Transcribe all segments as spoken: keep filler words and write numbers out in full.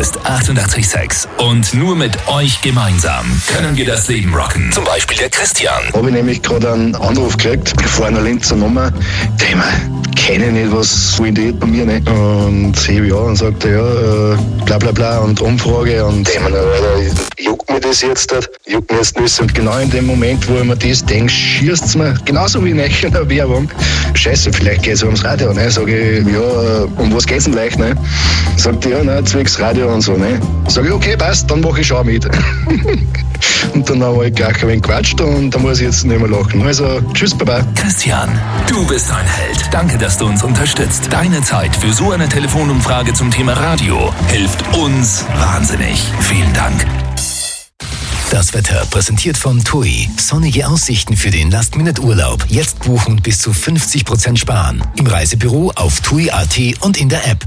hier ist achtundachtzig Komma sechs. Und nur mit euch gemeinsam können wir das Leben rocken. Zum Beispiel der Christian. Habe ich nämlich gerade einen Anruf gekriegt vor einer Linzer Nummer. Thema, kenne ich nicht, was wollen die bei mir nicht? Und hebe ja und sagte, ja, äh, bla bla bla und Umfrage und Thema, juckt mir das jetzt, juckt mir jetzt nicht. Und genau in dem Moment, wo ich mir das denke, schießt es mir, genauso wie in einer Werbung. Scheiße, vielleicht geht es ums Radio, ne? Sage ich, ja, um was geht's denn leicht, ne? Sagt die, ja, ne, zwecks Radio und so, ne? Sage ich, okay, passt, dann mache ich schon mit. Und dann haben wir gleich ein wenig gequatscht und da muss ich jetzt nicht mehr lachen. Also, tschüss, Baba. Christian, du bist ein Held. Danke, dass du uns unterstützt. Deine Zeit für so eine Telefonumfrage zum Thema Radio hilft uns wahnsinnig. Vielen Dank. Das Wetter präsentiert von T U I. Sonnige Aussichten für den Last-Minute-Urlaub. Jetzt buchen und bis zu fünfzig Prozent sparen. Im Reisebüro, auf tui punkt at und in der App.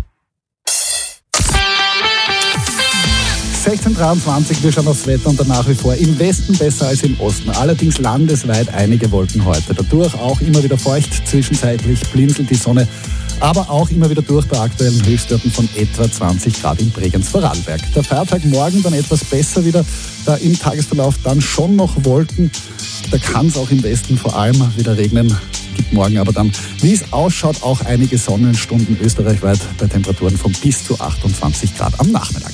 sechzehn Uhr dreiundzwanzig, wir schauen aufs Wetter und dann nach wie vor im Westen besser als im Osten. Allerdings landesweit einige Wolken heute. Dadurch auch immer wieder feucht, zwischenzeitlich blinzelt die Sonne, aber auch immer wieder durch bei aktuellen Höchstwerten von etwa zwanzig Grad in Bregenz Vorarlberg. Der Feiertag morgen dann etwas besser wieder, da im Tagesverlauf dann schon noch Wolken. Da kann es auch im Westen vor allem wieder regnen. Gibt morgen aber dann, wie es ausschaut, auch einige Sonnenstunden österreichweit bei Temperaturen von bis zu achtundzwanzig Grad am Nachmittag.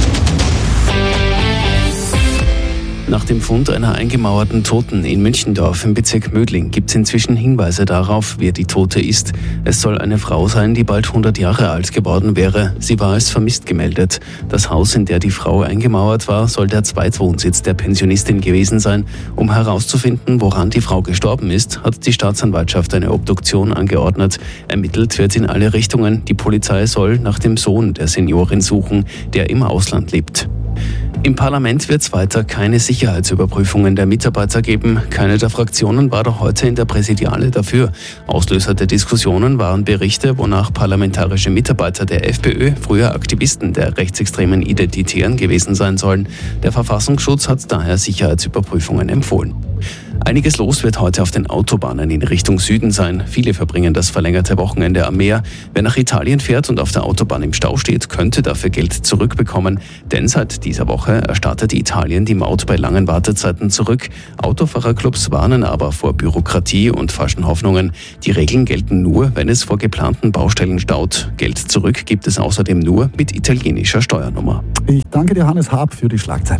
Nach dem Fund einer eingemauerten Toten in Münchendorf im Bezirk Mödling gibt es inzwischen Hinweise darauf, wer die Tote ist. Es soll eine Frau sein, die bald hundert Jahre alt geworden wäre. Sie war als vermisst gemeldet. Das Haus, in der die Frau eingemauert war, soll der Zweitwohnsitz der Pensionistin gewesen sein. Um herauszufinden, woran die Frau gestorben ist, hat die Staatsanwaltschaft eine Obduktion angeordnet. Ermittelt wird in alle Richtungen. Die Polizei soll nach dem Sohn der Seniorin suchen, der im Ausland lebt. Im Parlament wird es weiter keine Sicherheitsüberprüfungen der Mitarbeiter geben. Keine der Fraktionen war doch heute in der Präsidiale dafür. Auslöser der Diskussionen waren Berichte, wonach parlamentarische Mitarbeiter der FPÖ früher Aktivisten der rechtsextremen Identitären gewesen sein sollen. Der Verfassungsschutz hat daher Sicherheitsüberprüfungen empfohlen. Einiges los wird heute auf den Autobahnen in Richtung Süden sein. Viele verbringen das verlängerte Wochenende am Meer. Wer nach Italien fährt und auf der Autobahn im Stau steht, könnte dafür Geld zurückbekommen. Denn seit dieser Woche erstattet Italien die Maut bei langen Wartezeiten zurück. Autofahrerclubs warnen aber vor Bürokratie und falschen Hoffnungen. Die Regeln gelten nur, wenn es vor geplanten Baustellen staut. Geld zurück gibt es außerdem nur mit italienischer Steuernummer. Ich danke dir, Hannes Haab, für die Schlagzeilen.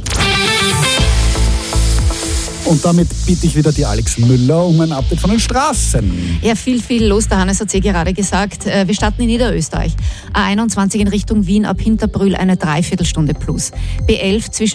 Und damit bitte ich wieder die Alex Müller um ein Update von den Straßen. Ja, viel, viel los. Der Hannes hat es eh gerade gesagt. Wir starten in Niederösterreich. A einundzwanzig in Richtung Wien ab Hinterbrühl eine Dreiviertelstunde plus. B elf zwischen